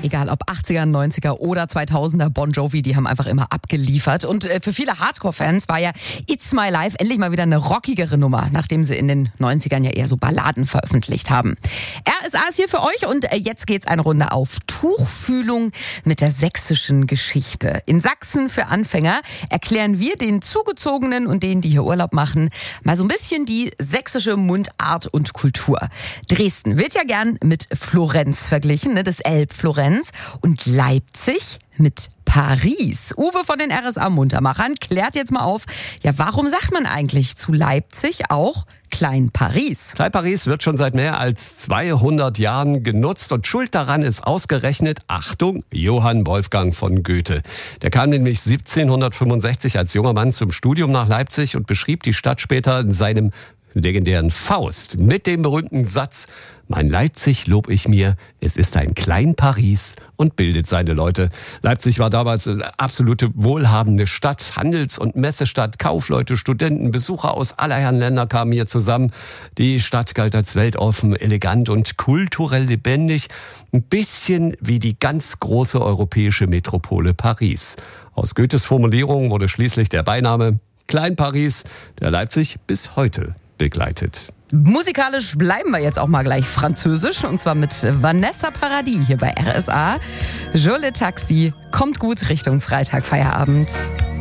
Egal ob 80er, 90er oder 2000er, Bon Jovi, die haben einfach immer abgeliefert. Und für viele Hardcore-Fans war ja It's My Life endlich mal wieder eine rockigere Nummer, nachdem sie in den 90ern ja eher so Balladen veröffentlicht haben. RSA ist hier für euch und jetzt geht's eine Runde auf Tuchfühlung mit der sächsischen Geschichte. In Sachsen für Anfänger erklären wir den Zugezogenen und denen, die hier Urlaub machen, mal so ein bisschen die sächsische Mundart und Kultur. Dresden wird ja gern mit Florenz verglichen, ne, das Elbflorenz, und Leipzig mit Paris. Uwe von den RSA-Muntermachern klärt jetzt mal auf, ja, warum sagt man eigentlich zu Leipzig auch Klein Paris? Klein Paris wird schon seit mehr als 200 Jahren genutzt und schuld daran ist ausgerechnet, Achtung, Johann Wolfgang von Goethe. Der kam nämlich 1765 als junger Mann zum Studium nach Leipzig und beschrieb die Stadt später in seinem legendären Faust mit dem berühmten Satz: Mein Leipzig lob ich mir, es ist ein Klein Paris und bildet seine Leute. Leipzig war damals eine absolute wohlhabende Stadt, Handels- und Messestadt, Kaufleute, Studenten, Besucher aus aller Herren Länder kamen hier zusammen. Die Stadt galt als weltoffen, elegant und kulturell lebendig, ein bisschen wie die ganz große europäische Metropole Paris. Aus Goethes Formulierung wurde schließlich der Beiname Klein Paris, der Leipzig bis heute begleitet. Musikalisch bleiben wir jetzt auch mal gleich französisch, und zwar mit Vanessa Paradis hier bei RSA. Jolie Taxi, kommt gut Richtung Freitag, Feierabend.